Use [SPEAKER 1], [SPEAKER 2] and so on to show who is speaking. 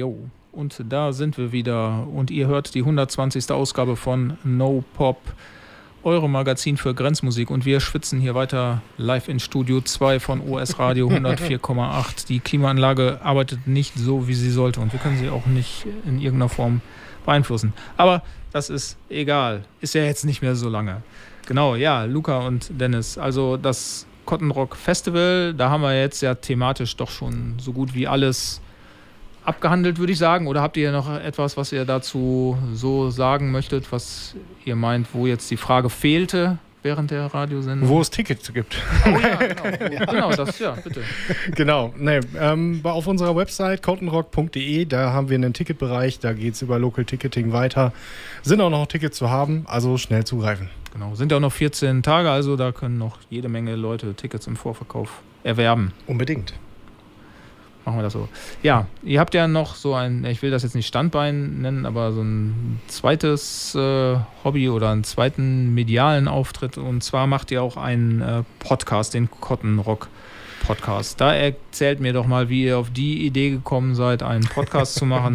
[SPEAKER 1] Jo, und da sind wir wieder und ihr hört die 120. Ausgabe von No Pop, eure Magazin für Grenzmusik, und wir schwitzen hier weiter live in Studio 2 von OS Radio 104,8. Die Klimaanlage arbeitet nicht so, wie sie sollte, und wir können sie auch nicht in irgendeiner Form beeinflussen. Aber das ist egal, ist ja jetzt nicht mehr so lange. Genau, ja, Luca und Dennis, also das Cotton Rock Festival, da haben wir jetzt ja thematisch doch schon so gut wie alles abgehandelt, würde ich sagen. Oder habt ihr noch etwas, was ihr dazu so sagen möchtet, was ihr meint, wo jetzt die Frage fehlte während der Radiosendung?
[SPEAKER 2] Wo es Tickets gibt.
[SPEAKER 1] Oh ja, genau. Genau, das, ja, bitte.
[SPEAKER 2] Genau, auf unserer Website cottonrock.de, da haben wir einen Ticketbereich, da geht es über Local Ticketing weiter. Sind auch noch Tickets zu haben, also schnell zugreifen.
[SPEAKER 1] Genau, sind ja auch noch 14 Tage, also da können noch jede Menge Leute Tickets im Vorverkauf erwerben.
[SPEAKER 2] Unbedingt.
[SPEAKER 1] Machen wir das so. Ja, ihr habt ja noch so ein, ich will das jetzt nicht Standbein nennen, aber so ein zweites Hobby oder einen zweiten medialen Auftritt. Und zwar macht ihr auch einen Podcast, den Cotton Rock Podcast. Da erzählt mir doch mal, wie ihr auf die Idee gekommen seid, einen Podcast zu machen.